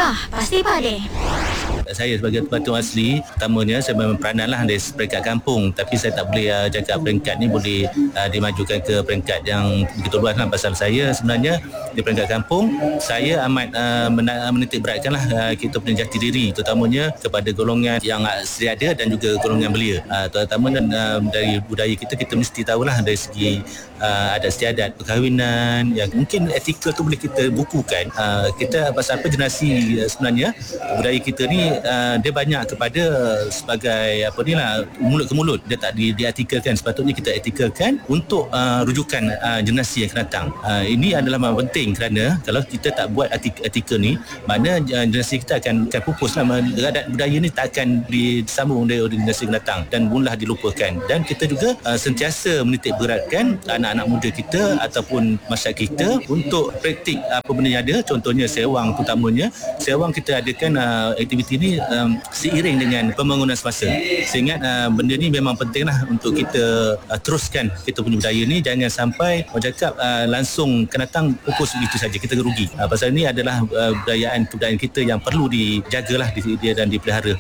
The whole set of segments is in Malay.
Dah, pasti Pak. Saya sebagai pembantu asli, pertamanya saya memang peranan lah dari peringkat kampung, tapi saya tak boleh cakap peringkat ni boleh dimajukan ke peringkat yang begitu luas lah. Pasal saya sebenarnya di peringkat kampung, saya amat menitik beratkan lah kita punya jati diri, terutamanya kepada golongan yang sedia ada dan juga golongan belia. Terutama dari budaya kita mesti tahulah dari segi adat istiadat, perkahwinan yang mungkin etikal tu boleh kita bukukan. Kita pasal apa generasi sebenarnya budaya kita ni dia banyak kepada sebagai apa ni lah, mulut ke mulut, dia tak diartikelkan. Sepatutnya kita artikelkan untuk rujukan generasi yang akan datang. Ini adalah penting kerana kalau kita tak buat artikel ni, makna generasi kita akan pupus lah. Adat budaya ni tak akan disambung oleh generasi yang datang dan mula dilupakan. Dan kita juga sentiasa menitik beratkan anak-anak muda kita ataupun masyarakat kita untuk praktik apa benda yang ada. Contohnya sewang, terutamanya sewang kita adakan aktiviti ni seiring dengan pembangunan semasa. Saya ingat benda ni memang penting lah untuk kita teruskan kita punya budaya ni. Jangan sampai orang cakap langsung akan datang fokus begitu saja, kita rugi. Pasal ni adalah kebudayaan kita yang perlu dijagalah dan dipelihara.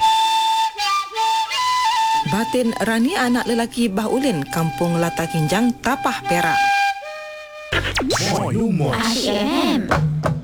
Batin Rani, anak lelaki Bah Ulin, Kampung Lata Kinjang, Tapah Perak. RFM.